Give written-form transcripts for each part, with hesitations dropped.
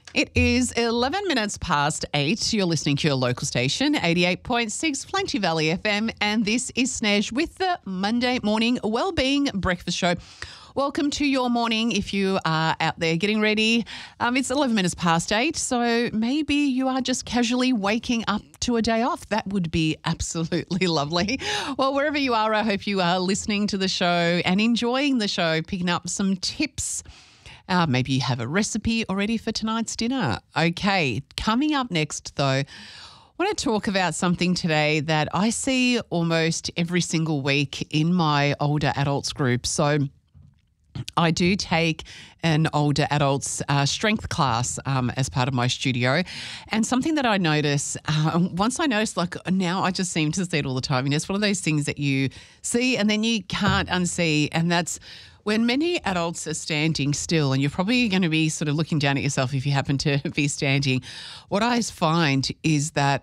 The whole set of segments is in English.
It is 11 minutes past 8. You're listening to your local station, 88.6 Flanty Valley FM, and this is Snez with the Monday Morning Wellbeing Breakfast Show. Welcome to your morning if you are out there getting ready. It's 11 minutes past 8, so maybe you are just casually waking up to a day off. That would be absolutely lovely. Well, wherever you are, I hope you are listening to the show and enjoying the show, picking up some tips. Maybe you have a recipe already for tonight's dinner. Okay, coming up next though, I want to talk about something today that I see almost every single week in my older adults group. So I do take an older adults strength class as part of my studio. And something that I notice, once I notice, like now I just seem to see it all the time. And it's one of those things that you see and then you can't unsee. And that's when many adults are standing still, and you're probably going to be sort of looking down at yourself if you happen to be standing. What I find is that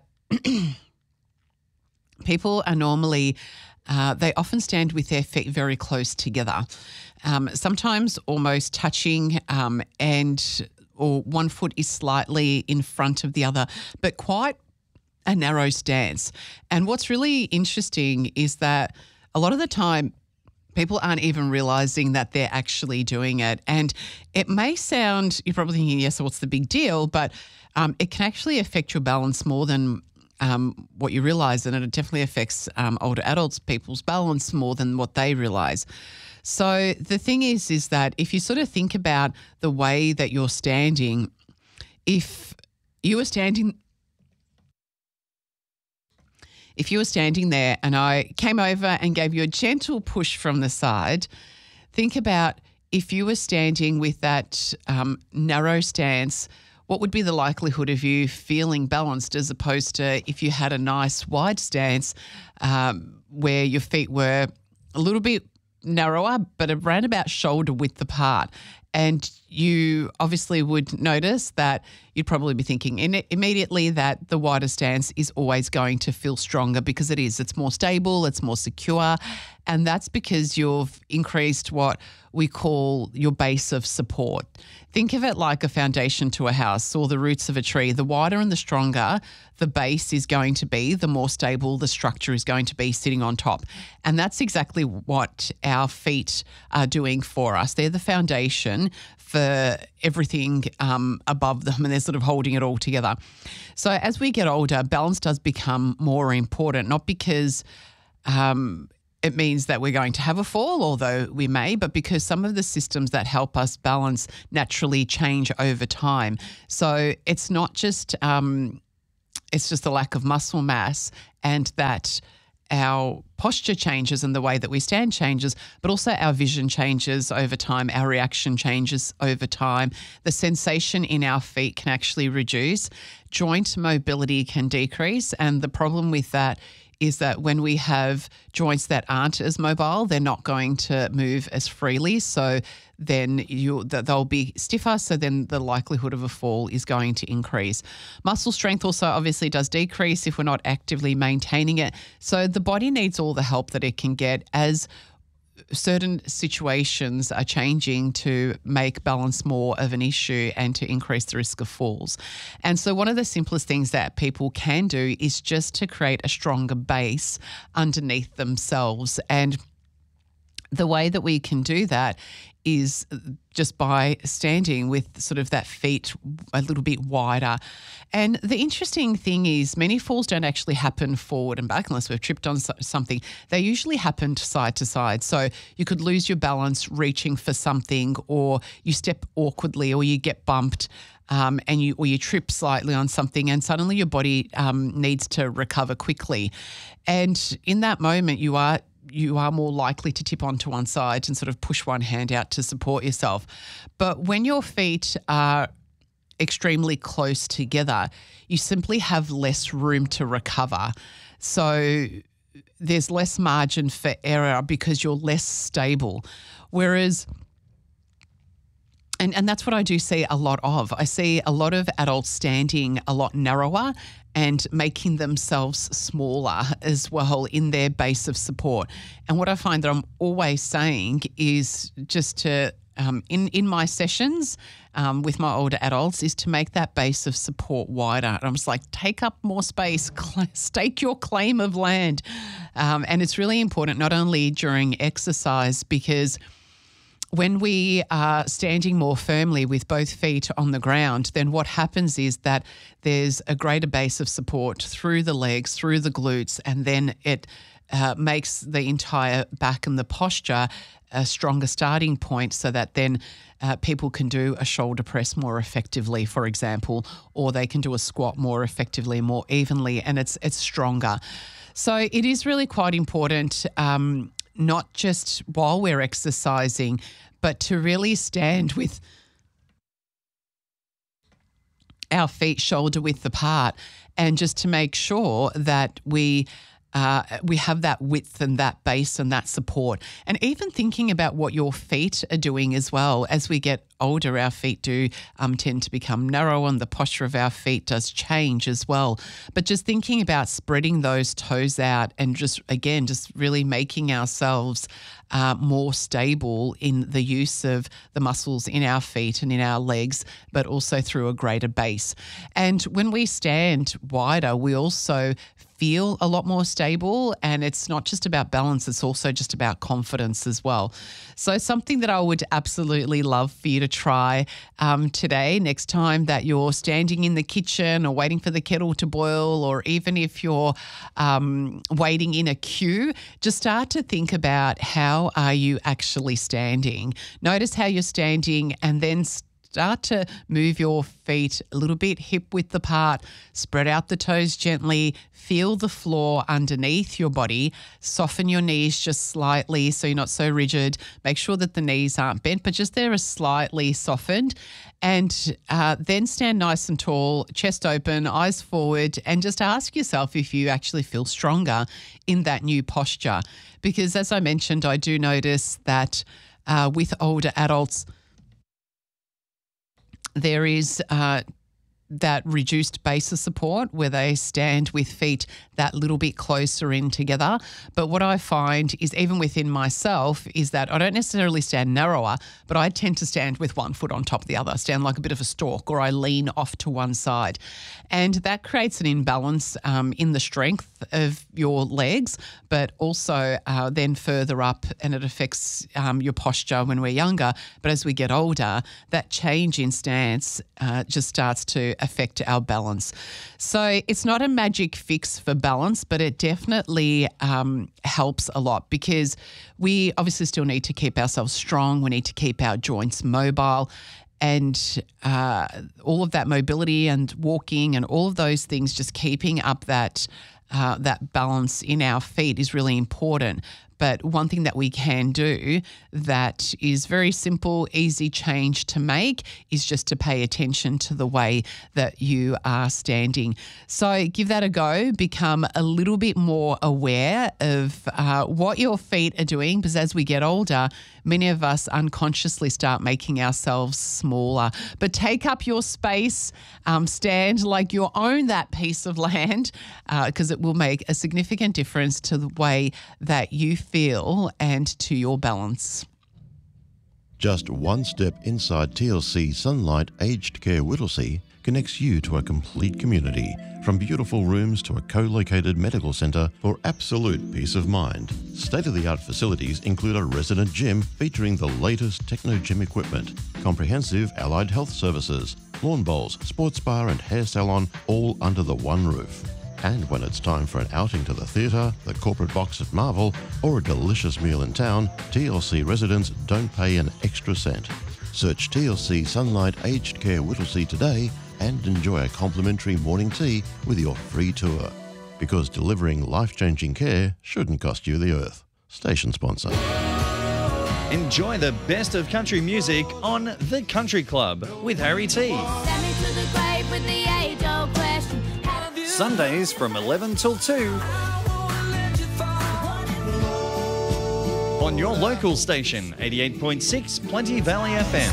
people are normally they often stand with their feet very close together, sometimes almost touching, or one foot is slightly in front of the other, but quite a narrow stance. And what's really interesting is that a lot of the time people aren't even realising that they're actually doing it. And it may sound, you're probably thinking, yes, so what's the big deal? But it can actually affect your balance more than what you realise, and it definitely affects older adults, people's balance more than what they realise. So the thing is that if you sort of think about the way that you're standing, if you were standing there and I came over and gave you a gentle push from the side, think about if you were standing with that narrow stance, what would be the likelihood of you feeling balanced as opposed to if you had a nice wide stance where your feet were a little bit narrower but around about shoulder width apart. And you obviously would notice that you'd probably be thinking immediately that the wider stance is always going to feel stronger because it is. It's more stable, it's more secure, and that's because you've increased what we call your base of support. Think of it like a foundation to a house or the roots of a tree. The wider and the stronger the base is going to be, the more stable the structure is going to be sitting on top. And that's exactly what our feet are doing for us. They're the foundation for everything above them, and they're sort of holding it all together. So as we get older, balance does become more important, not because it means that we're going to have a fall, although we may, but because some of the systems that help us balance naturally change over time. So it's not just it's just the lack of muscle mass and that our posture changes and the way that we stand changes, but also our vision changes over time, our reaction changes over time. The sensation in our feet can actually reduce. Joint mobility can decrease, and the problem with that is that when we have joints that aren't as mobile, they're not going to move as freely. So then they'll be stiffer. So then the likelihood of a fall is going to increase. Muscle strength also obviously does decrease if we're not actively maintaining it. So the body needs all the help that it can get as certain situations are changing to make balance more of an issue and to increase the risk of falls. And so one of the simplest things that people can do is just to create a stronger base underneath themselves. And the way that we can do that is just by standing with sort of that feet a little bit wider. And the interesting thing is many falls don't actually happen forward and back unless we've tripped on something. They usually happen side to side. So you could lose your balance reaching for something, or you step awkwardly, or you get bumped. And you trip slightly on something, and suddenly your body needs to recover quickly. And in that moment, you are more likely to tip onto one side and sort of push one hand out to support yourself. But when your feet are extremely close together, you simply have less room to recover. So there's less margin for error because you're less stable. Whereas And that's what I do see a lot of. I see a lot of adults standing a lot narrower and making themselves smaller as well in their base of support. And what I find that I'm always saying is just to in my sessions with my older adults is to make that base of support wider. And I'm just like, take up more space, stake your claim of land. And it's really important not only during exercise, because when we are standing more firmly with both feet on the ground, then what happens is that there's a greater base of support through the legs, through the glutes, and then it makes the entire back and the posture a stronger starting point, so that then people can do a shoulder press more effectively, for example, or they can do a squat more effectively, more evenly, and it's stronger. So it is really quite important, not just while we're exercising, but to really stand with our feet shoulder width apart, and just to make sure that we have that width and that base and that support. And even thinking about what your feet are doing as well. As we get older, our feet do tend to become narrow, and the posture of our feet does change as well. But just thinking about spreading those toes out and just really making ourselves more stable in the use of the muscles in our feet and in our legs, but also through a greater base. And when we stand wider, we also feel a lot more stable, and it's not just about balance, it's also just about confidence as well. So something that I would absolutely love for you to try today, next time that you're standing in the kitchen or waiting for the kettle to boil, or even if you're waiting in a queue, just start to think about how are you actually standing. Notice how you're standing, and then start to move your feet a little bit hip width apart, spread out the toes gently, feel the floor underneath your body, soften your knees just slightly so you're not so rigid. Make sure that the knees aren't bent, but just they're slightly softened. And then stand nice and tall, chest open, eyes forward, and just ask yourself if you actually feel stronger in that new posture. Because as I mentioned, I do notice that with older adults, there is that reduced base of support where they stand with feet that little bit closer in together. But what I find is, even within myself, is that I don't necessarily stand narrower, but I tend to stand with one foot on top of the other, stand like a bit of a stork, or I lean off to one side. And that creates an imbalance in the strength of your legs, but also then further up, and it affects your posture when we're younger. But as we get older, that change in stance just starts to affect our balance. So it's not a magic fix for balance, but it definitely helps a lot, because we obviously still need to keep ourselves strong. We need to keep our joints mobile, and all of that mobility and walking and all of those things, just keeping up that balance in our feet is really important. But one thing that we can do that is very simple, easy change to make is just to pay attention to the way that you are standing. So give that a go. Become a little bit more aware of what your feet are doing, because as we get older, many of us unconsciously start making ourselves smaller. But take up your space, stand like you own that piece of land, because it will make a significant difference to the way that you feel and to your balance. Just one step inside TLC Sunlight Aged Care Whittlesea connects you to a complete community, from beautiful rooms to a co-located medical centre for absolute peace of mind. State-of-the-art facilities include a resident gym featuring the latest techno gym equipment, comprehensive allied health services, lawn bowls, sports bar and hair salon, all under the one roof. And when it's time for an outing to the theatre, the corporate box at Marvel, or a delicious meal in town, TLC residents don't pay an extra cent. Search TLC Sunlight Aged Care Whittlesea today and enjoy a complimentary morning tea with your free tour. Because delivering life-changing care shouldn't cost you the earth. Station sponsor. Enjoy the best of country music on The Country Club with Harry T. Sundays from 11 till 2 on your local station, 88.6 Plenty Valley FM.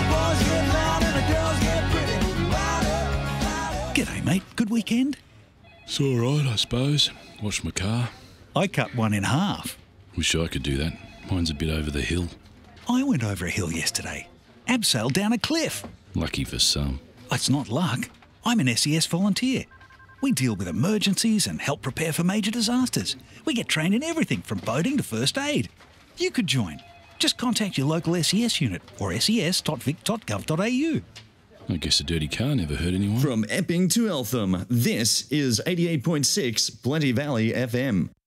G'day, mate. Good weekend? It's all right, I suppose. Washed my car. I cut one in half. Wish I could do that. Mine's a bit over the hill. I went over a hill yesterday. Abseiled down a cliff. Lucky for some. It's not luck. I'm an SES volunteer. We deal with emergencies and help prepare for major disasters. We get trained in everything from boating to first aid. You could join. Just contact your local SES unit or ses.vic.gov.au. I guess a dirty car never hurt anyone. From Epping to Eltham, this is 88.6 Plenty Valley FM.